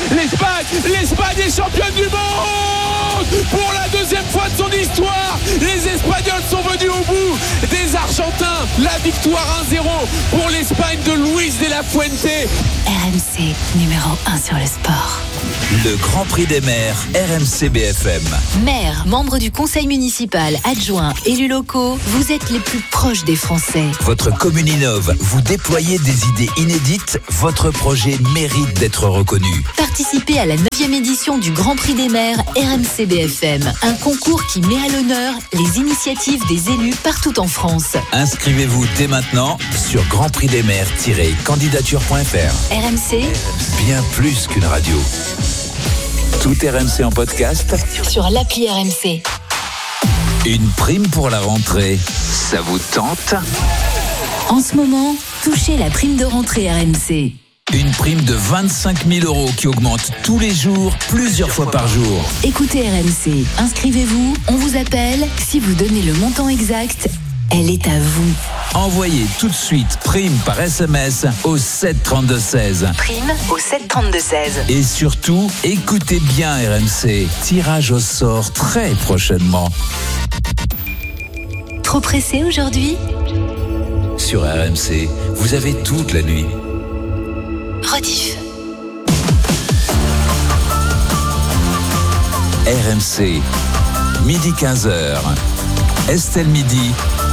L'Espagne est championne du monde pour la deuxième fois de son histoire. Les Espagnols sont venus au bout des Argentins. La victoire 1-0 pour l'Espagne de Luis de la Fuente. RMC numéro 1 sur le sport. Le Grand Prix des maires, RMC BFM. Maires, membres du conseil municipal, adjoints, élus locaux, vous êtes les plus proches des Français. Votre commune innove, vous déployez des idées inédites, votre projet mérite d'être reconnu. Participez à la 9e édition du Grand Prix des maires RMC BFM, un concours qui met à l'honneur les initiatives des élus partout en France. Inscrivez-vous dès maintenant sur grandprixdesmaires-candidature.fr. RMC, Bien plus qu'une radio. Tout RMC en podcast. sur l'appli RMC. Une prime pour la rentrée. Ça vous tente ? En ce moment, touchez la prime de rentrée RMC. Une prime de 25 000 € qui augmente tous les jours, plusieurs fois par jour. Écoutez RMC, inscrivez-vous, on vous appelle. Si vous donnez le montant exact, elle est à vous. Envoyez tout de suite prime par SMS au 7 32 16. Prime au 7 32 16. Et surtout, écoutez bien RMC. Tirage au sort très prochainement. Trop pressé aujourd'hui ? Sur RMC, vous avez toute la nuit. Rediff. RMC, midi 15h. Estelle Midi.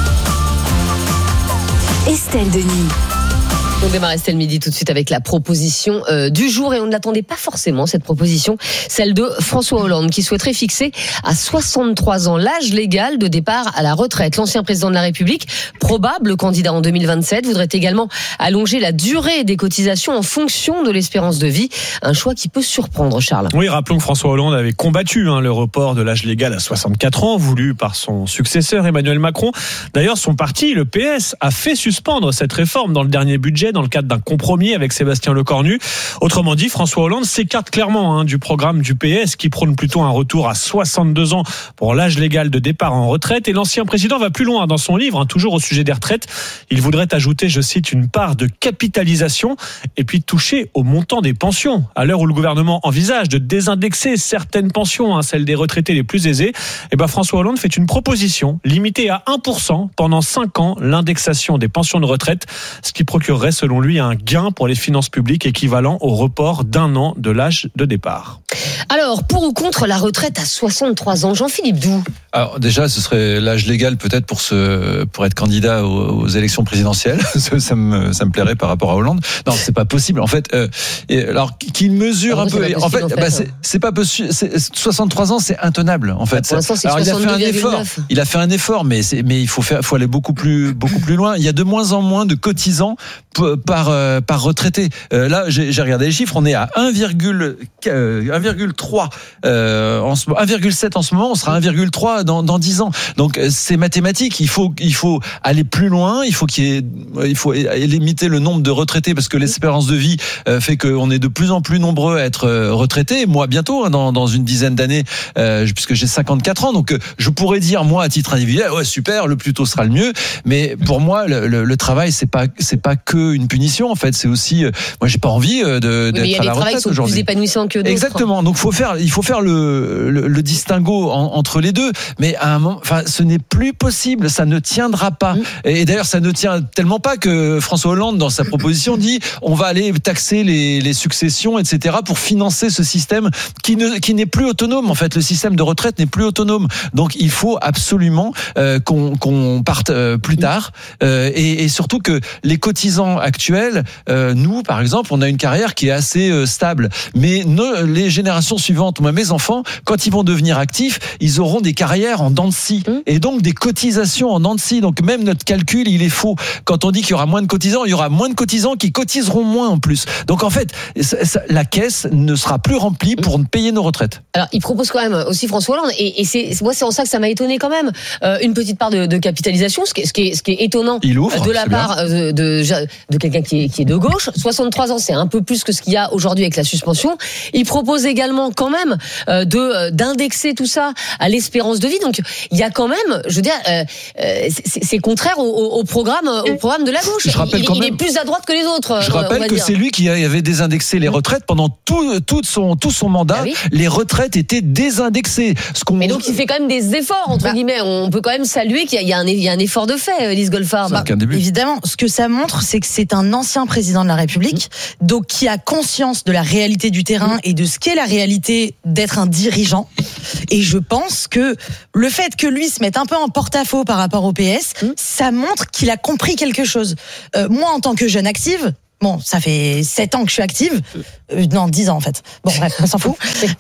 Estelle Denis. On démarre Estelle Midi tout de suite avec la proposition du jour et on ne l'attendait pas forcément cette proposition, celle de François Hollande qui souhaiterait fixer à 63 ans l'âge légal de départ à la retraite. L'ancien président de la République, probable candidat en 2027, voudrait également allonger la durée des cotisations en fonction de l'espérance de vie, un choix qui peut surprendre Charles. Oui, rappelons que François Hollande avait combattu le report de l'âge légal à 64 ans, voulu par son successeur Emmanuel Macron. D'ailleurs, son parti, le PS, a fait suspendre cette réforme dans le dernier budget, dans le cadre d'un compromis avec Sébastien Lecornu. Autrement dit, François Hollande s'écarte clairement du programme du PS qui prône plutôt un retour à 62 ans pour l'âge légal de départ en retraite. Et l'ancien président va plus loin dans son livre, toujours au sujet des retraites. Il voudrait ajouter, je cite, une part de capitalisation et puis toucher au montant des pensions. À l'heure où le gouvernement envisage de désindexer certaines pensions, celles des retraités les plus aisés, François Hollande fait une proposition limitée à 1% pendant 5 ans l'indexation des pensions de retraite, ce qui procurerait selon lui un gain pour les finances publiques équivalent au report d'1 an de l'âge de départ. Alors, pour ou contre la retraite à 63 ans, Jean-Philippe Doux? Alors déjà, ce serait l'âge légal peut-être pour être candidat aux élections présidentielles. Ça me plairait par rapport à Hollande. Non, c'est pas possible. En fait, alors qu'il mesure un peu. En fait, c'est pas possible. 63 ans, c'est intenable. En fait, pour l'instant, c'est alors 62,9. il a fait un effort. Il a fait un effort, mais il faut aller beaucoup plus loin. Il y a de moins en moins de cotisants par retraité. Là, j'ai regardé les chiffres. On est à 1,3 1,7 en ce moment. On sera 1,3 dans 10 ans. Donc c'est mathématique. Il faut aller plus loin. Il faut limiter le nombre de retraités parce que l'espérance de vie fait qu'on est de plus en plus nombreux à être retraités. Moi bientôt, dans une dizaine d'années, puisque j'ai 54 ans. Donc je pourrais dire moi à titre individuel, ouais super, le plus tôt sera le mieux. Mais pour moi, le travail c'est pas que une punition. En fait, c'est aussi moi j'ai pas envie d'être à la retraite aujourd'hui. Il y a des travails qui sont plus épanouissants que d'autres. Exactement. Donc il faut faire le distinguo entre les deux. Mais à un moment, ce n'est plus possible. Ça ne tiendra pas. Et d'ailleurs, ça ne tient tellement pas que François Hollande, dans sa proposition, dit on va aller taxer les successions, etc., pour financer ce système qui n'est plus autonome. En fait, le système de retraite n'est plus autonome. Donc, il faut absolument qu'on parte plus tard. Et surtout que les cotisants actuels, nous, par exemple, on a une carrière qui est assez stable. Mais les générations suivantes, moi, mes enfants, quand ils vont devenir actifs, ils auront des carrières en dents de scie. Et donc des cotisations en dents de scie. Donc même notre calcul, il est faux. Quand on dit qu'il y aura moins de cotisants, il y aura moins de cotisants qui cotiseront moins en plus. Donc en fait, la caisse ne sera plus remplie pour payer nos retraites. Alors il propose quand même aussi François Hollande, et c'est en ça que ça m'a étonné quand même, une petite part de capitalisation, ce qui est étonnant de la part de de quelqu'un qui est de gauche. 63 ans, c'est un peu plus que ce qu'il y a aujourd'hui avec la suspension. Il propose également quand même d'indexer tout ça à l'espérance de vie. Donc il y a quand même, je veux dire, c'est contraire au programme de la gauche. Il est plus à droite que les autres. Je rappelle que c'est lui qui avait désindexé les retraites pendant tout son mandat. Ah oui. Les retraites étaient désindexées. Mais donc il fait quand même des efforts entre guillemets. On peut quand même saluer qu'il y a un effort de fait, Lise Goldfarb. Évidemment, ce que ça montre, c'est que c'est un ancien président de la République, donc qui a conscience de la réalité du terrain et de ce qu'est la réalité d'être un dirigeant. Et je pense que le fait que lui se mette un peu en porte-à-faux par rapport au PS, ça montre qu'il a compris quelque chose. Moi, en tant que jeune active, bon, ça fait 7 ans que je suis active. Non, 10 ans en fait. Bon, bref, on s'en fout.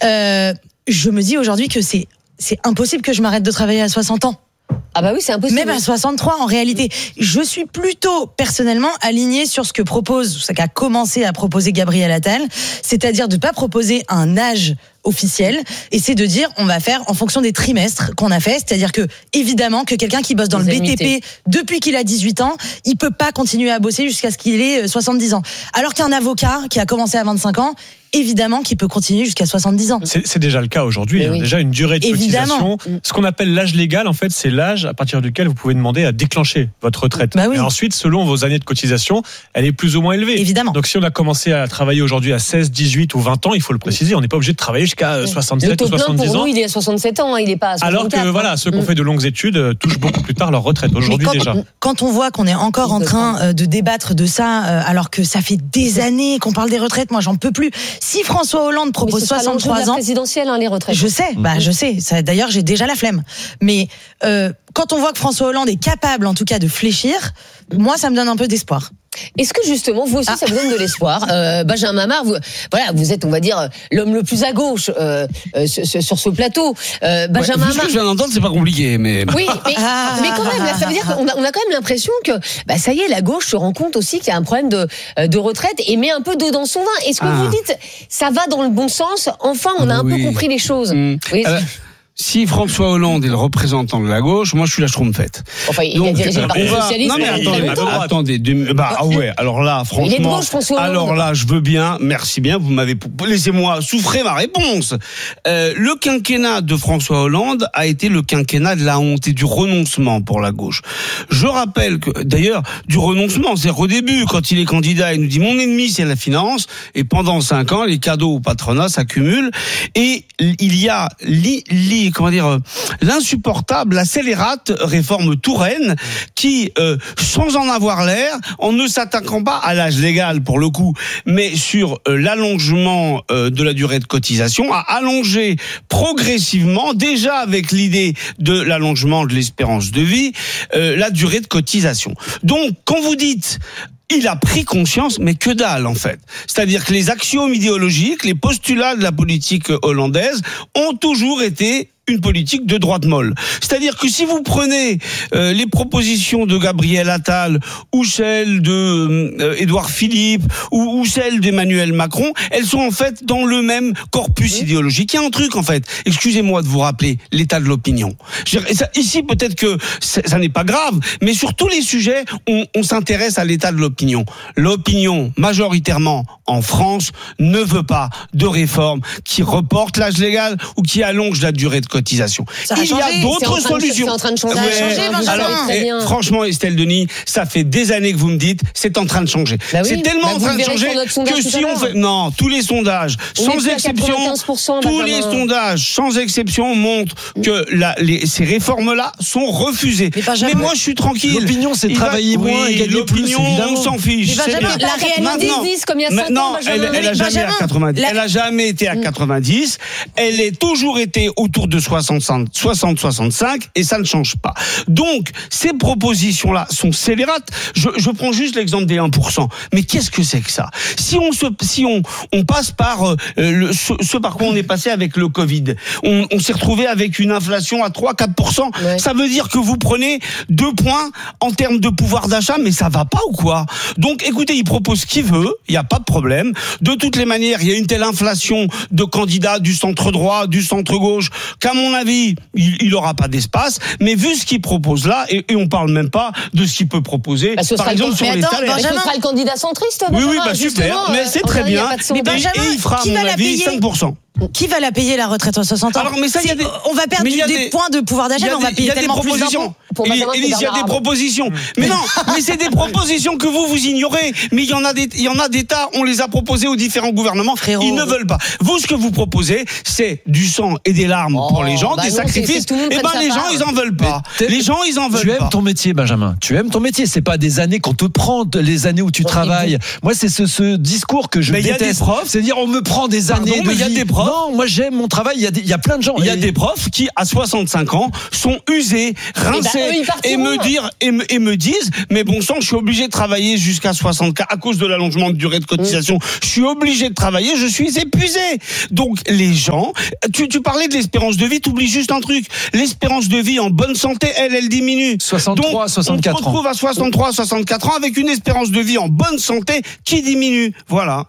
Je me dis aujourd'hui que c'est impossible que je m'arrête de travailler à 60 ans. Ah bah oui, c'est impossible. Même à 63, en réalité. Je suis plutôt, personnellement, alignée sur ce qu'a commencé à proposer Gabriel Attal, c'est-à-dire de ne pas proposer un âge officiel, et c'est de dire on va faire en fonction des trimestres qu'on a fait, c'est-à-dire que évidemment que quelqu'un qui bosse dans le BTP depuis qu'il a 18 ans, il peut pas continuer à bosser jusqu'à ce qu'il ait 70 ans. Alors qu'un avocat qui a commencé à 25 ans, évidemment qu'il peut continuer jusqu'à 70 ans. C'est déjà le cas aujourd'hui. Oui. Déjà une durée de cotisation. Ce qu'on appelle l'âge légal, en fait, c'est l'âge à partir duquel vous pouvez demander à déclencher votre retraite. Bah oui. Et ensuite, selon vos années de cotisation, elle est plus ou moins élevée. Évidemment. Donc si on a commencé à travailler aujourd'hui à 16, 18 ou 20 ans, il faut le préciser, on n'est pas obligé de travailler jusqu'à 67 ou 70 ans. Pour nous, il est à 67 ans, il n'est pas à 64. Alors que voilà, ceux qui ont fait de longues études touchent beaucoup plus tard leur retraite. Aujourd'hui déjà. Quand on voit qu'on est encore en train de débattre de ça, alors que ça fait des années qu'on parle des retraites, moi j'en peux plus. Si François Hollande propose 63 ans, présidentielle, les retraites. Je sais, je sais. Ça, d'ailleurs, j'ai déjà la flemme. Mais quand on voit que François Hollande est capable, en tout cas, de fléchir, moi, ça me donne un peu d'espoir. Est-ce que justement, vous aussi, ça vous donne de l'espoir, Benjamin Amar, vous êtes, on va dire, l'homme le plus à gauche sur ce plateau. Benjamin Amar. Ce que je viens d'entendre, c'est pas compliqué, mais. Oui, mais quand même, là, ça veut dire qu'on a quand même l'impression que, ça y est, la gauche se rend compte aussi qu'il y a un problème de retraite et met un peu d'eau dans son vin. Est-ce que vous dites, ça va dans le bon sens? Enfin, on a un peu compris les choses. Oui. Si François Hollande est le représentant de la gauche, moi je suis la Schtroumpfette. Enfin, il a dirigé le Parti Socialiste. Non mais attendez, ouais. Alors là, franchement, il est de gauche, François Hollande. Alors là, je veux bien, merci bien. Vous m'avez laissez-moi souffrir ma réponse. Le quinquennat de François Hollande a été le quinquennat de la honte et du renoncement pour la gauche. Je rappelle que, d'ailleurs, du renoncement, c'est au début, quand il est candidat, il nous dit mon ennemi c'est la finance, et pendant 5 ans, les cadeaux au patronat s'accumulent, et il y a l'insupportable, la scélérate réforme Touraine qui, sans en avoir l'air, en ne s'attaquant pas à l'âge légal pour le coup, mais sur l'allongement de la durée de cotisation, a allongé progressivement, déjà avec l'idée de l'allongement de l'espérance de vie, la durée de cotisation. Donc, quand vous dites il a pris conscience, mais que dalle en fait. C'est-à-dire que les axiomes idéologiques, les postulats de la politique hollandaise ont toujours été une politique de droite molle. C'est-à-dire que si vous prenez les propositions de Gabriel Attal ou celles de Édouard Philippe ou celles d'Emmanuel Macron, elles sont en fait dans le même corpus idéologique. Il y a un truc en fait, excusez-moi de vous rappeler l'état de l'opinion. Ici peut-être que ça n'est pas grave, mais sur tous les sujets, on s'intéresse à l'état de l'opinion. L'opinion, majoritairement en France, ne veut pas de réforme qui reporte l'âge légal ou qui allonge la durée de cotisation. Il y a d'autres solutions. C'est en train de changer. Franchement, Estelle Denis, ça fait des années que vous me dites, c'est en train de changer. C'est tellement en train de changer que si on fait... Non, tous les sondages, sans exception, tous les sondages, sans exception, montrent que ces réformes-là sont refusées. Mais moi, je suis tranquille. L'opinion, c'est travailler moins et gagner plus, évidemment. On s'en fiche. La réalité existe comme il y a 100 ans. Elle a jamais à 90. Elle a jamais été à 90. Elle a toujours été autour de 60-65 et ça ne change pas. Donc, ces propositions-là sont scélérates. Je prends juste l'exemple des 1%. Mais qu'est-ce que c'est que ça? Si on passe par ce par quoi on est passé avec le Covid, on s'est retrouvé avec une inflation à 3-4%. Ça veut dire que vous prenez 2 points en termes de pouvoir d'achat, mais ça va pas ou quoi? Donc, écoutez, il propose ce qu'il veut, il n'y a pas de problème. De toutes les manières, il y a une telle inflation de candidats du centre droit, du centre gauche, qu'à qu'à mon avis, il aura pas d'espace, mais vu ce qu'il propose là, et on parle même pas de ce qu'il peut proposer, par exemple sur les salaires. Ce sera le candidat centriste, oui, super, mais c'est très bien. Mais Benjamin, et il fera, à mon avis, 5%. Qui va la payer la retraite à 60 ans? Alors, mais ça, on va perdre des points de pouvoir d'achat, mais on va payer tellement plus d'impôts. Élise, il y a des propositions. Mais non, mais c'est des propositions que vous ignorez. Mais il y en a des tas, on les a proposées aux différents gouvernements. Frérot. Ils ne veulent pas. Vous, ce que vous proposez, c'est du sang et des larmes pour les gens, des sacrifices. Les gens, ils en veulent pas. Les gens, ils en veulent pas. Tu aimes ton métier, Benjamin. Tu aimes ton métier. C'est pas des années qu'on te prend, les années où tu travailles. Moi, c'est ce discours que je déteste. C'est-à-dire, on me prend des années de vie. Il y a des profs. Non, moi j'aime mon travail. Il y a plein de gens. Il y a des profs qui, à 65 ans, sont usés, rincés, et me disent, mais bon sang, je suis obligé de travailler jusqu'à 64 à cause de l'allongement de durée de cotisation. Je suis obligé de travailler, je suis épuisé. Donc les gens, tu parlais de l'espérance de vie, t'oublies juste un truc. L'espérance de vie en bonne santé, elle diminue. 63, 64 ans. On se retrouve à 63, 64 ans avec une espérance de vie en bonne santé qui diminue. Voilà.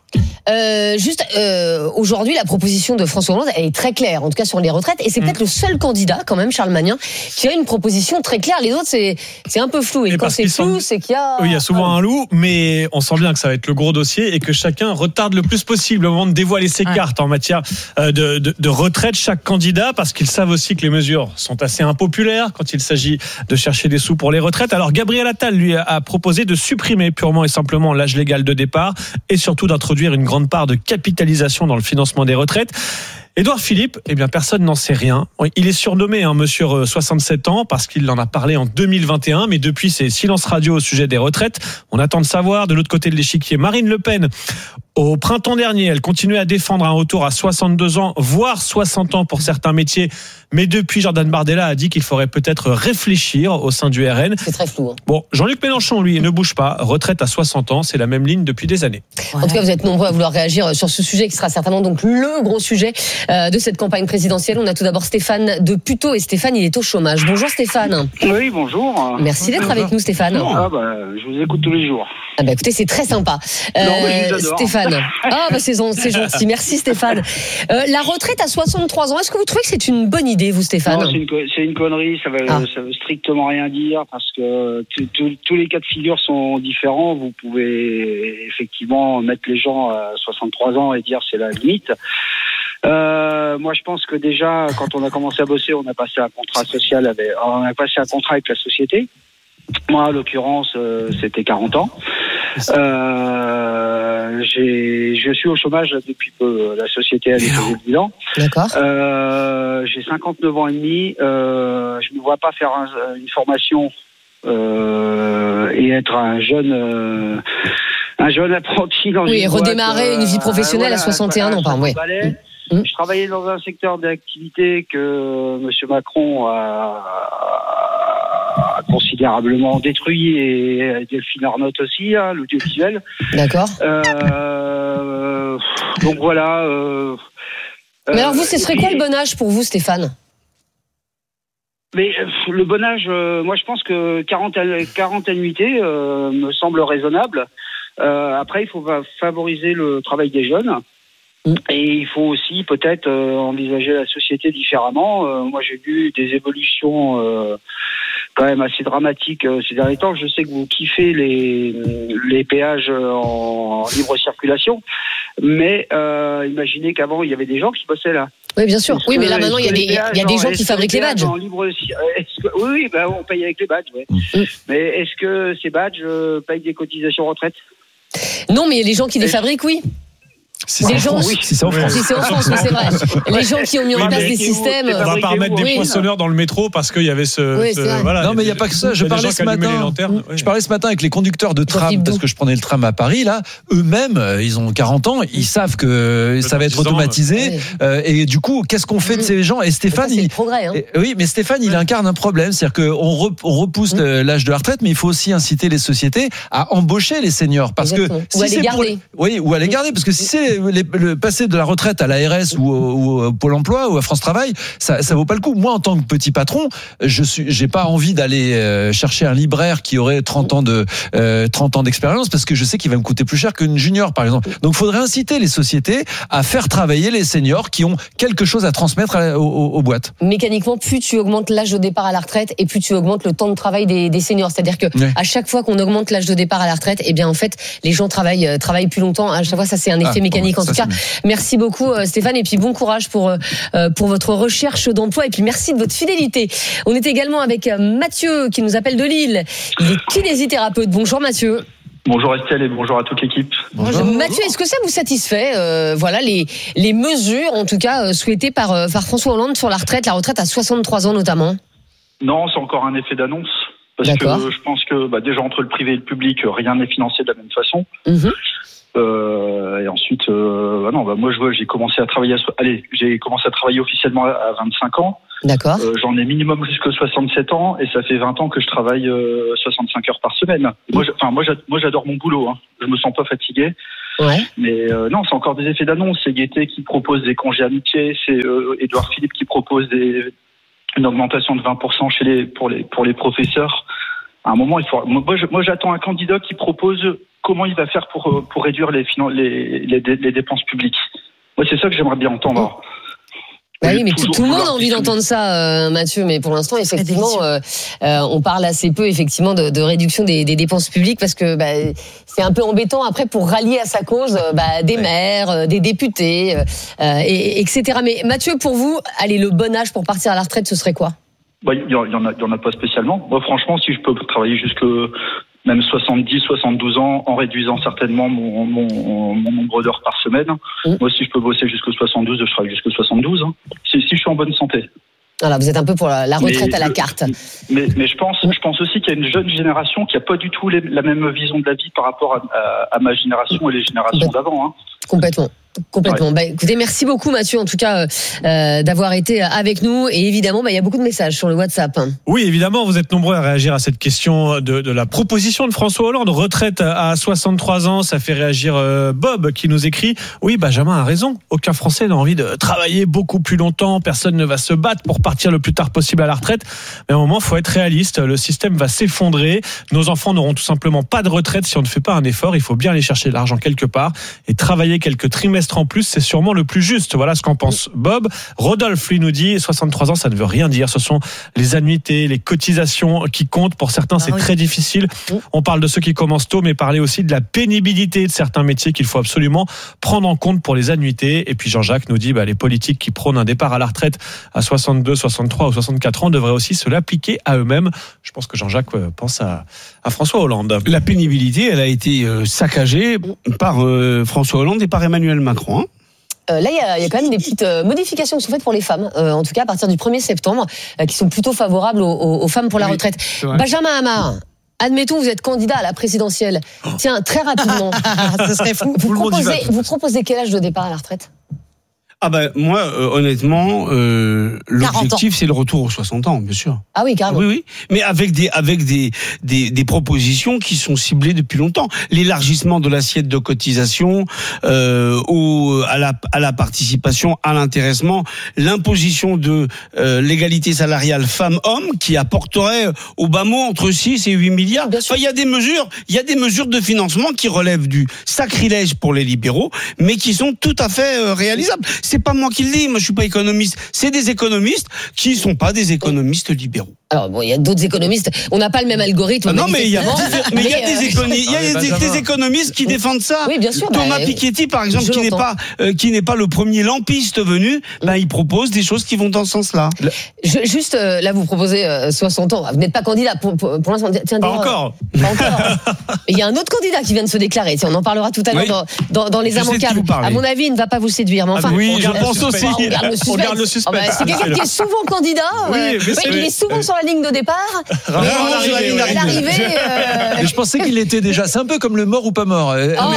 Aujourd'hui, la proposition de François Hollande, elle est très claire, en tout cas sur les retraites, et c'est peut-être le seul candidat, quand même, Charles Magnin, qui a une proposition très claire. Les autres, c'est un peu flou. Et quand c'est flou, c'est qu'il y a... Oui, il y a souvent un loup, mais on sent bien que ça va être le gros dossier et que chacun retarde le plus possible au moment de dévoiler ses cartes en matière de retraite, chaque candidat, parce qu'ils savent aussi que les mesures sont assez impopulaires quand il s'agit de chercher des sous pour les retraites. Alors, Gabriel Attal, lui, a proposé de supprimer purement et simplement l'âge légal de départ et surtout d'introduire une grande part de capitalisation dans le financement des retraites. Édouard Philippe, eh bien, personne n'en sait rien. Il est surnommé monsieur 67 ans parce qu'il en a parlé en 2021, mais depuis ses silences radio au sujet des retraites, on attend de savoir. De l'autre côté de l'échiquier, Marine Le Pen, au printemps dernier, elle continuait à défendre un retour à 62 ans, voire 60 ans pour certains métiers. Mais depuis, Jordan Bardella a dit qu'il faudrait peut-être réfléchir au sein du RN. C'est très flou. Bon, Jean-Luc Mélenchon, lui, ne bouge pas. Retraite à 60 ans, c'est la même ligne depuis des années. En tout cas, vous êtes nombreux à vouloir réagir sur ce sujet qui sera certainement donc le gros sujet de cette campagne présidentielle. On a tout d'abord Stéphane de Puteaux, et Stéphane, il est au chômage. Bonjour Stéphane. Oui, bonjour. Merci d'être avec nous, Stéphane. Je vous écoute tous les jours. Écoutez, c'est très sympa. Stéphane. C'est gentil. Merci Stéphane. La retraite à 63 ans, est-ce que vous trouvez que c'est une bonne idée, vous, Stéphane? Non, c'est une connerie, ça veut strictement rien dire, parce que tous les cas de figure sont différents. Vous pouvez effectivement mettre les gens à 63 ans et dire c'est la limite. Moi, je pense que déjà, quand on a commencé à bosser, on a passé un contrat social avec la société. Moi, en l'occurrence, c'était 40 ans. Je suis au chômage depuis peu. La société a déposé le bilan. D'accord. J'ai 59 ans et demi. Je ne me vois pas faire une formation et être un jeune apprenti dans une boîte, redémarrer une vie professionnelle à 61 ans, pardon. Oui. Je travaillais dans un secteur d'activité que M. Macron a considérablement détruit, et Delphine Arnault aussi, l'audiovisuel. D'accord. Donc voilà. Mais alors vous, ce serait quoi le bon âge pour vous, Stéphane? Mais le bon âge, moi je pense que 40 annuités me semble raisonnable. Après, il faut favoriser le travail des jeunes. Et il faut aussi peut-être envisager la société différemment. Moi, j'ai vu des évolutions quand même assez dramatiques ces derniers temps. Je sais que vous kiffez les péages en libre circulation, mais imaginez qu'avant, il y avait des gens qui bossaient là. Oui, bien sûr. Oui, mais là, maintenant, il y a des gens qui fabriquent les badges. Oui, on paye avec les badges, ouais. Mais est-ce que ces badges payent des cotisations retraite? Non, mais les gens qui les fabriquent, oui. Si c'est en France, c'est vrai. Les gens qui ont mis en place des systèmes. On va pas remettre des poinçonneurs dans le métro parce qu'il y avait voilà. Non, mais il n'y a pas que ça. Je parlais ce matin avec les conducteurs de tram, parce que je prenais le tram à Paris, là. Eux-mêmes, ils ont 40 ans, ils savent que ça va être automatisé. Et du coup, qu'est-ce qu'on fait de ces gens? Et Stéphane, oui, mais Stéphane, il incarne un problème. C'est-à-dire qu'on repousse l'âge de la retraite, mais il faut aussi inciter les sociétés à embaucher les seniors. Parce que ou à les garder. Ou à les garder. Parce que si c'est passer de la retraite à l'ARS ou au Pôle emploi ou à France Travail, ça vaut pas le coup. Moi, en tant que petit patron, j'ai pas envie d'aller chercher un libraire qui aurait 30 ans d'expérience parce que je sais qu'il va me coûter plus cher qu'une junior, par exemple. Donc, il faudrait inciter les sociétés à faire travailler les seniors qui ont quelque chose à transmettre aux boîtes. Mécaniquement, plus tu augmentes l'âge de départ à la retraite et plus tu augmentes le temps de travail des seniors. C'est-à-dire que à chaque fois qu'on augmente l'âge de départ à la retraite, eh bien en fait, les gens travaillent plus longtemps. À chaque fois, ça c'est un effet mécanique. En tout cas, merci beaucoup Stéphane et puis bon courage pour votre recherche d'emploi et puis merci de votre fidélité. On est également avec Mathieu qui nous appelle de Lille. Il est kinésithérapeute. Bonjour Mathieu. Bonjour Estelle et bonjour à toute l'équipe. Bonjour. Mathieu, est-ce que ça vous satisfait voilà les mesures en tout cas souhaitées par François Hollande sur la retraite à 63 ans notamment? Non, c'est encore un effet d'annonce. Parce D'accord. que je pense que déjà entre le privé et le public, rien n'est financé de la même façon. Et ensuite, moi j'ai commencé à travailler officiellement à 25 ans. D'accord. J'en ai minimum jusqu'à 67 ans et ça fait 20 ans que je travaille 65 heures par semaine. Moi j'adore mon boulot. Hein. Je me sens pas fatigué. Ouais. Mais non, c'est encore des effets d'annonce. C'est Gaieté qui propose des congés amitiés. C'est Édouard Philippe qui propose une augmentation de 20% pour les professeurs. À un moment, moi j'attends un candidat qui propose comment il va faire pour réduire les dépenses publiques. Moi, c'est ça que j'aimerais bien entendre. Bah oui, mais tout le monde a envie d'entendre ça, Mathieu. Mais pour l'instant, effectivement, on parle assez peu, effectivement, de réduction des dépenses publiques parce que c'est un peu embêtant après pour rallier à sa cause des maires, des députés, etc. Mais Mathieu, pour vous, allez, le bon âge pour partir à la retraite, ce serait quoi? Il y en a pas spécialement. Moi, franchement, si je peux travailler jusque même 70, 72 ans, en réduisant certainement mon nombre d'heures par semaine. Moi, si je peux bosser jusque 72, je travaille jusque 72. Hein. Si je suis en bonne santé. Voilà, vous êtes un peu pour la retraite à la carte. Mais je pense aussi qu'il y a une jeune génération qui a pas du tout la même vision de la vie par rapport à ma génération et les générations d'avant. Hein. Complètement. Ouais. Écoutez, merci beaucoup Mathieu en tout cas d'avoir été avec nous et évidemment il y a beaucoup de messages sur le WhatsApp. Oui, évidemment, vous êtes nombreux à réagir à cette question de la proposition de François Hollande, retraite à 63 ans, ça fait réagir Bob qui nous écrit: "Oui, Benjamin a raison, aucun Français n'a envie de travailler beaucoup plus longtemps, personne ne va se battre pour partir le plus tard possible à la retraite, mais à un moment faut être réaliste, le système va s'effondrer, nos enfants n'auront tout simplement pas de retraite si on ne fait pas un effort, il faut bien aller chercher de l'argent quelque part et travailler quelques trimestres en plus, c'est sûrement le plus juste." Voilà ce qu'en pense Bob. Rodolphe, lui, nous dit 63 ans, ça ne veut rien dire. Ce sont les annuités, les cotisations qui comptent. Pour certains, c'est très difficile. On parle de ceux qui commencent tôt, mais parler aussi de la pénibilité de certains métiers qu'il faut absolument prendre en compte pour les annuités. Et puis Jean-Jacques nous dit les politiques qui prônent un départ à la retraite à 62, 63 ou 64 ans devraient aussi se l'appliquer à eux-mêmes. Je pense que Jean-Jacques pense à François Hollande. La pénibilité, elle a été saccagée par François Hollande et par Emmanuel Macron. Là, il y a quand même des petites modifications qui sont faites pour les femmes, en tout cas à partir du 1er septembre, qui sont plutôt favorables aux femmes pour la retraite. Benjamin Hamar, admettons vous êtes candidat à la présidentielle. Tiens, très rapidement, ce serait fou. Vous proposez quel âge de départ à la retraite? Moi, honnêtement, l'objectif, c'est le retour aux 60 ans, bien sûr. Ah oui, carrément. Oui. Mais avec des propositions qui sont ciblées depuis longtemps. L'élargissement de l'assiette de cotisation, à la participation, à l'intéressement, l'imposition de l'égalité salariale femmes-hommes qui apporterait au bas mot entre 6 et 8 milliards. Il y a des mesures de financement qui relèvent du sacrilège pour les libéraux, mais qui sont tout à fait réalisables. C'est pas moi qui le dis, moi je suis pas économiste. C'est des économistes qui sont pas des économistes libéraux. Alors il y a d'autres économistes. On n'a pas le même algorithme. Non, mais il y a des économistes qui défendent ça. Oui, bien sûr. Thomas Piketty, par exemple, qui n'est pas le premier lampiste venu, il propose des choses qui vont dans ce sens-là. Juste là, vous proposez 60 ans. Vous n'êtes pas candidat pour l'instant. Pas encore. Il y a un autre candidat qui vient de se déclarer. On en parlera tout à l'heure dans les immanquables. À mon avis, il ne va pas vous séduire. Mais enfin, oui, je pense aussi. On garde le suspense. C'est quelqu'un qui est souvent candidat. Il est souvent sur la la ligne de départ. Rarement sur la ligne À l'arrivée. Et je pensais qu'il était déjà. C'est un peu comme le mort ou pas mort.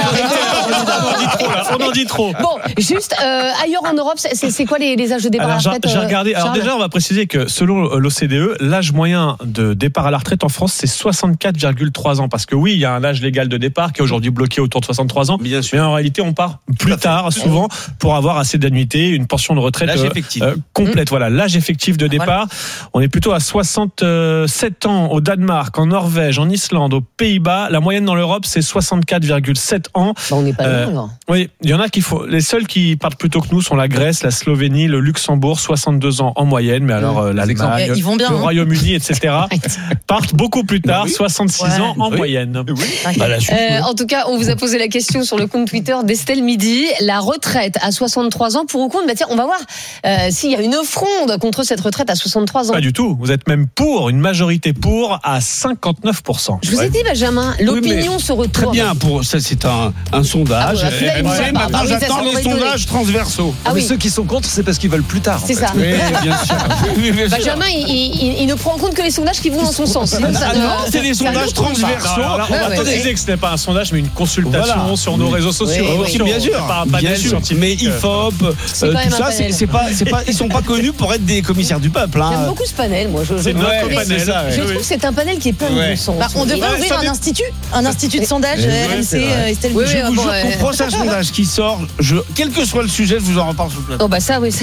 On en dit trop. Bon, juste ailleurs en Europe, c'est quoi les âges de départ à la retraite? J'ai regardé. Alors Charles déjà, on va préciser que selon l'OCDE, l'âge moyen de départ à la retraite en France, c'est 64,3 ans. Parce que oui, il y a un âge légal de départ qui est aujourd'hui bloqué autour de 63 ans. Bien sûr. Mais en réalité, on part plus tard, souvent, pour avoir assez d'annuités, une pension de retraite complète. Voilà, l'âge effectif de départ. On est plutôt à 67 ans au Danemark, en Norvège, en Islande, aux Pays-Bas. La moyenne dans l'Europe, c'est 64,7 ans. On n'est pas loin, alors. Oui, il y en a qui font. Les seuls qui partent plus tôt que nous sont la Grèce, la Slovénie, le Luxembourg, 62 ans en moyenne. Mais alors l'Allemagne, ils vont bien, le Royaume-Uni, etc. partent beaucoup plus tard, 66 ans en moyenne. En tout cas, on vous a posé la question sur le compte Twitter d'Estelle Midi. La retraite à 63 ans, pour ou contre? Tiens, on va voir s'il y a une fronde contre cette retraite à 63 ans. Pas du tout. Vous êtes même pour, une majorité pour à 59%. Je vous ai dit, Benjamin, l'opinion se retourne. Très bien, ça c'est un sondage. Maintenant, j'attends les sondages transversaux. Mais ceux qui sont contre, c'est parce qu'ils veulent plus tard. C'est ça. Oui, bien sûr. Benjamin, il ne prend en compte que les sondages qui vont dans son sens. Sinon, ça c'est les sondages transversaux. On va préciser que ce n'est pas un sondage, mais une consultation sur nos réseaux sociaux. Bien sûr. Pas un panel scientifique. Mais IFOP, tout ça, ils sont pas connus pour être des commissaires du peuple. J'aime beaucoup ce panel, moi. C'est notre panel. Je trouve que c'est un panel qui est plein de bon sens. On devrait ouvrir un institut de sondage RMC, Estelle Midi. Je vous jure qu'au prochain sondage qui sort, quel que soit le sujet, je vous en reparle sur le plateau. Oh bah ça, oui.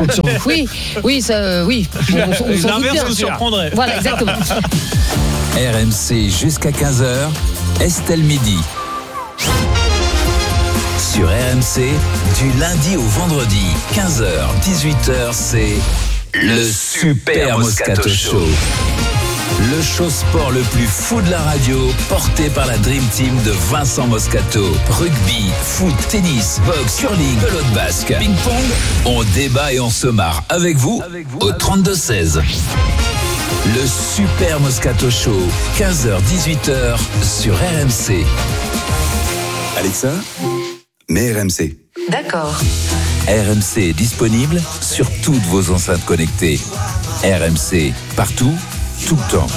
Oui. L'inverse vous surprendrait. Voilà, exactement. RMC jusqu'à 15h, Estelle Midi. Sur RMC, du lundi au vendredi, 15h, 18h, c'est le Super Moscato Show. Le show sport le plus fou de la radio, porté par la Dream Team de Vincent Moscato. Rugby, foot, tennis, boxe, curling, pelote basque, ping-pong. On débat et on se marre avec vous au 32-16. Le Super Moscato Show, 15h-18h sur RMC. Alexa, mets RMC. D'accord. RMC est disponible sur toutes vos enceintes connectées. RMC, partout, tout le temps.